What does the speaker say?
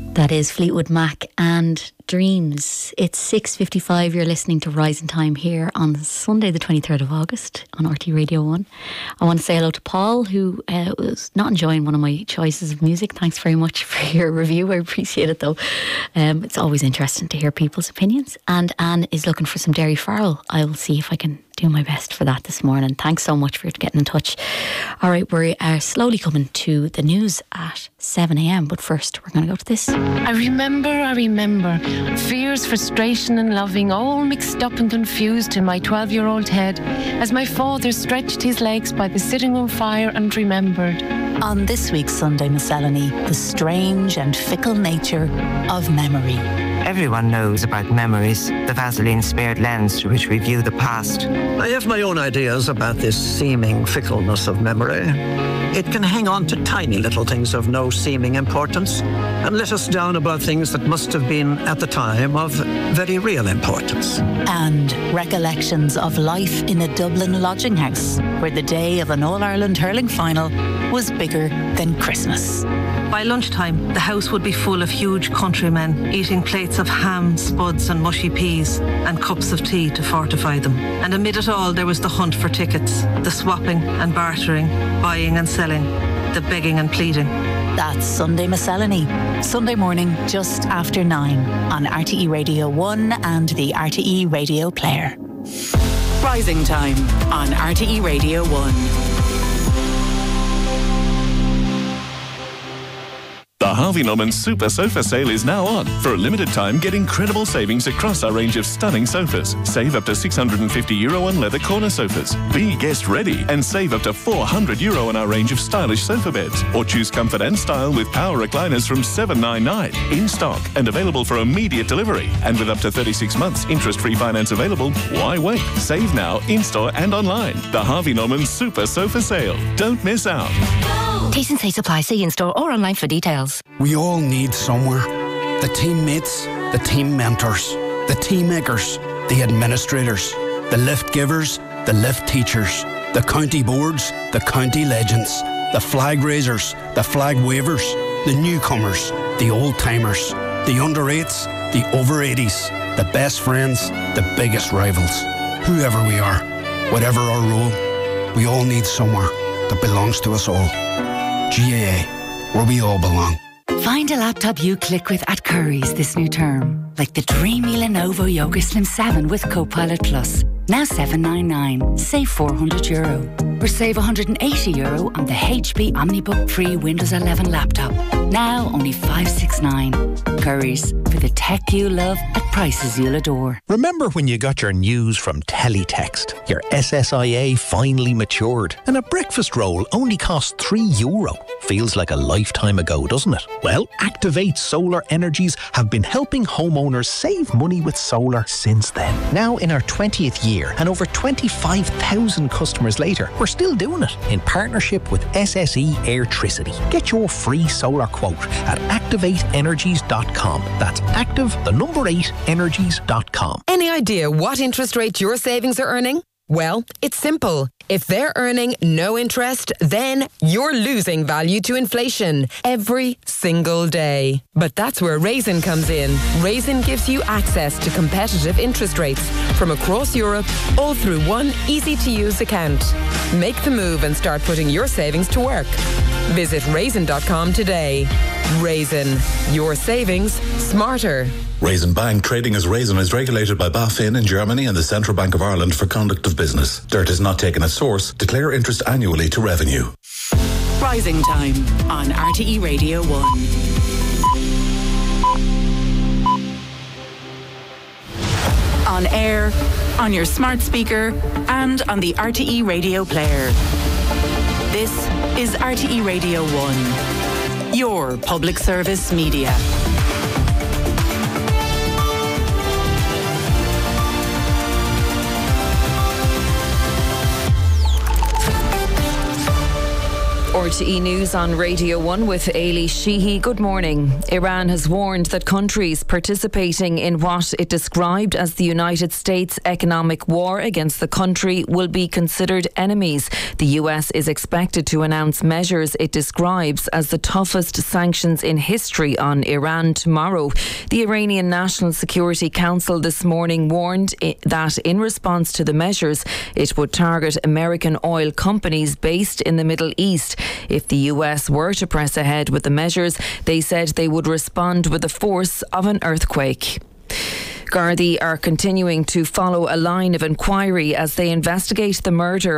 That is Fleetwood Mac and Dreams. It's 6:55. You're listening to Rising Time here on Sunday the 23rd of August on RT Radio 1. I want to say hello to Paul, who was not enjoying one of my choices of music. Thanks very much for your review. I appreciate it though. It's always interesting to hear people's opinions. And Anne is looking for some Derry Farrell. I'll see if I can do my best for that this morning. Thanks so much for getting in touch. All right, we are slowly coming to the news at 7 a.m. But first, we're going to go to this. I remember fears, frustration and loving all mixed up and confused in my 12-year-old head as my father stretched his legs by the sitting room fire and remembered. On this week's Sunday Miscellany, the strange and fickle nature of memory. Everyone knows about memories, the Vaseline-spared lens through which we view the past. I have my own ideas about this seeming fickleness of memory. It can hang on to tiny little things of no seeming importance and let us down about things that must have been, at the time, of very real importance. And recollections of life in a Dublin lodging house, where the day of an All-Ireland hurling final was bigger than Christmas. By lunchtime, the house would be full of huge countrymen eating plates of ham, spuds and mushy peas and cups of tea to fortify them. And amid it all, there was the hunt for tickets, the swapping and bartering, buying and selling, the begging and pleading. That's Sunday Miscellany, Sunday morning just after 9 on RTE Radio 1 and the RTE Radio Player. Rising Time on RTE Radio 1. The Harvey Norman Super Sofa Sale is now on. For a limited time, get incredible savings across our range of stunning sofas. Save up to €650 on leather corner sofas. Be guest ready and save up to €400 on our range of stylish sofa beds. Or choose comfort and style with power recliners from $799. In stock and available for immediate delivery. And with up to 36 months interest-free finance available, why wait? Save now, in-store and online. The Harvey Norman Super Sofa Sale. Don't miss out. T's and C's apply. See in-store or online for details. We all need somewhere. The teammates, the team mentors, the team makers, the administrators, the lift givers, the lift teachers, the county boards, the county legends, the flag raisers, the flag wavers, the newcomers, the old-timers, the under-8s, the over-80s, the best friends, the biggest rivals. Whoever we are, whatever our role, we all need somewhere that belongs to us all. GAA, where we all belong. Find a laptop you click with at Currys this new term, like the dreamy Lenovo Yoga Slim 7 with Copilot Plus. Now $799, save €400. Or save €180 on the HP OmniBook Free Windows 11 laptop. Now only $569. Currys, for the tech you love at prices you'll adore. Remember when you got your news from Teletext? Your SSIA finally matured and a breakfast roll only cost €3. Feels like a lifetime ago, doesn't it? Well, Activate Solar Energies have been helping homeowners save money with solar since then. Now in our 20th year and over 25,000 customers later, we're still doing it in partnership with SSE Airtricity. Get your free solar quote at activateenergies.com. That's active, the number 8, energies.com. Any idea what interest rate your savings are earning? Well, it's simple. If they're earning no interest, then you're losing value to inflation every single day. But that's where Raisin comes in. Raisin gives you access to competitive interest rates from across Europe, all through one easy-to-use account. Make the move and start putting your savings to work. Visit raisin.com today. Raisin, your savings smarter. Raisin Bank, trading as Raisin, is regulated by BaFin in Germany and the Central Bank of Ireland for conduct of business. Dirt is not taken at source. Declare interest annually to revenue. Rising Time on RTE Radio 1. On air, on your smart speaker, and on the RTE Radio Player. This is RTE Radio 1, your public service media. RTE News on Radio 1 with Ailey Sheehy. Good morning. Iran has warned that countries participating in what it described as the United States economic war against the country will be considered enemies. The US is expected to announce measures it describes as the toughest sanctions in history on Iran tomorrow. The Iranian National Security Council this morning warned that in response to the measures, it would target American oil companies based in the Middle East. If the US were to press ahead with the measures, they said they would respond with the force of an earthquake. Gardaí are continuing to follow a line of inquiry as they investigate the murder